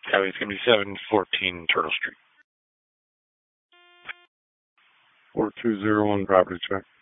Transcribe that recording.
Copy, it's going to be 714 Turtle Street. 4201 property check.